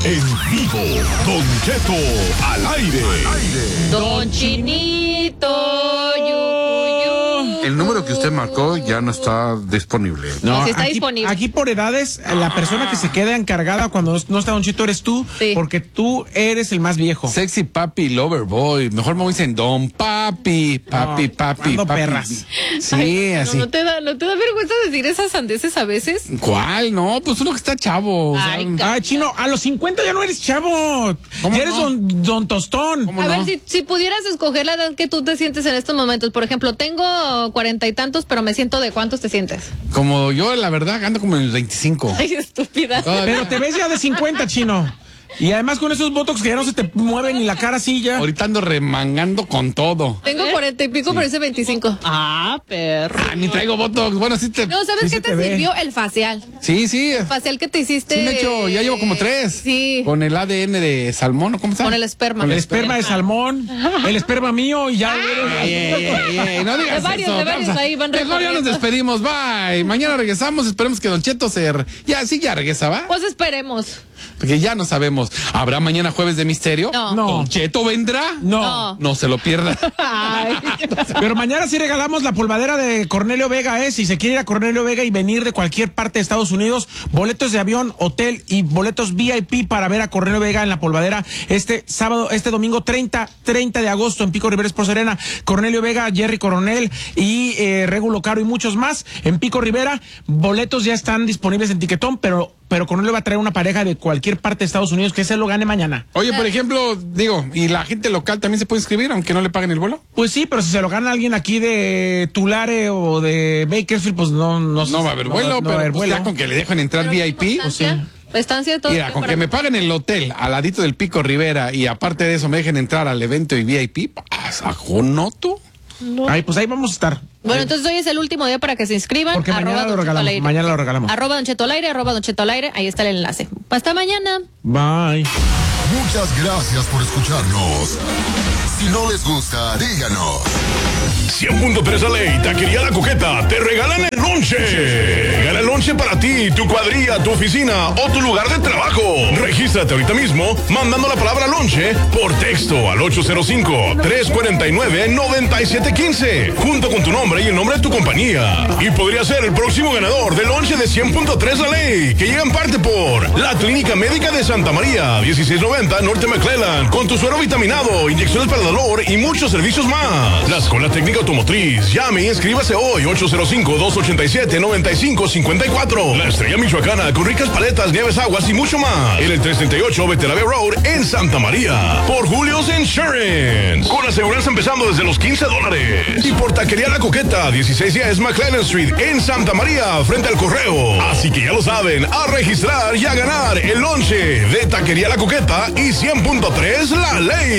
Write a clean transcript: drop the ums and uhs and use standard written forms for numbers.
En vivo, Don Cheto al aire. Don Chinito, El número que usted marcó ya no está disponible. No, sí está disponible. Aquí por edades, la persona que se queda encargada cuando no está Don Chito eres tú, Sí. porque tú eres el más viejo. Sexy papi, lover boy. Mejor me dicen Don Papi, papi. ando papi. perras. Sí, Ay, así. ¿No te da vergüenza decir esas sandeces a veces? ¿Cuál? No, pues uno que está chavo. o sea, Ay, Ay, Chino, a los 50 ya no eres chavo. ¿Cómo Ya eres no? don Tostón. ¿Cómo A no? ver, si pudieras escoger la edad que tú te sientes en estos momentos. Por ejemplo, tengo 40 y tantos, pero me siento de ¿cuántos te sientes? Como yo, la verdad, ando como en el 25. Ay, estúpida. Pero te ves ya de 50, Chino. Y además con esos botox que ya no se te mueven ni la cara así ya. Ahorita ando remangando con todo. Tengo 40 y pico, pero ese 25. Ah, perro. Ay, ni traigo botox. Bueno, sí te... No, ¿sabes Sí qué se te te ve. sirvió? El facial. Sí. El facial que te hiciste. Sí, de hecho, ya llevo como 3. Sí. Con el ADN de salmón, ¿o cómo está? Con el esperma. El esperma de salmón, el esperma mío y ya. Ey, no digas De varios, eso. de varios Vamos a- ahí van Mejor ya nos recorriendo. despedimos, bye. Mañana regresamos, esperemos que Don Cheto ya regresa, ¿va? Pues esperemos. Porque ya no sabemos. ¿Habrá mañana jueves de misterio? No. No. ¿Don Cheto vendrá? No. No se lo pierda. Ay. Pero mañana sí regalamos la polvadera de Cornelio Vega, Si se quiere ir a Cornelio Vega y venir de cualquier parte de Estados Unidos, boletos de avión, hotel y boletos VIP para ver a Cornelio Vega en la polvadera este domingo 30 de agosto en Pico Rivera por Serena. Cornelio Vega, Jerry Coronel y Regulo Caro y muchos más en Pico Rivera. Boletos ya están disponibles en Tiquetón, pero Cornelio va a traer una pareja de cualquier parte de Estados Unidos que se lo gane mañana. Oye, por ejemplo, ¿y la gente local también se puede inscribir aunque no le paguen el vuelo? Pues sí, pero si se lo gana alguien aquí de Tulare o de Bakersfield, pues no No va a haber vuelo, no va a pero haber pues vuelo. ya con que le dejen entrar VIP. Estancia. Estancia de todo. Mira, con que me paguen el hotel al ladito del Pico Rivera y aparte de eso me dejen entrar al evento y VIP, ¿ajonoto? Ay, pues ahí vamos a estar. Bueno, entonces hoy es el último día para que se inscriban. Porque mañana Don lo Cheto regalamos, al aire. mañana lo regalamos. Don Cheto al aire, Don Cheto al aire. Ahí está el enlace. Hasta mañana. Bye. Muchas gracias por escucharnos. Si no les gusta, díganos. 100.3 Ley, Taquería La Coqueta, te regalan el lonche. Gana el lonche para ti, tu cuadrilla, tu oficina o tu lugar de trabajo. Regístrate ahorita mismo mandando la palabra lonche por texto al 805-349-9715, junto con tu nombre y el nombre de tu compañía. Y podría ser el próximo ganador del lonche de 100.3 La Ley, que llega en parte por la Clínica Médica de Santa María, 1690 Norte McClellan, con tu suero vitaminado, inyecciones para el dolor y muchos servicios más. La Escuela Técnica Automotriz. Llame y inscríbase hoy, 805-287-9554. La Estrella Michoacana, con ricas paletas, nieves, aguas y mucho más. En el 338 Beterave Road, en Santa María. Por Julio's Insurance. Con aseguranza empezando desde los $15. Y por Taquería La Coqueta, 1610 McLennan Street, en Santa María, frente al correo. Así que ya lo saben, a registrar y a ganar el lonche de Taquería La Coqueta y 100.3 La Ley.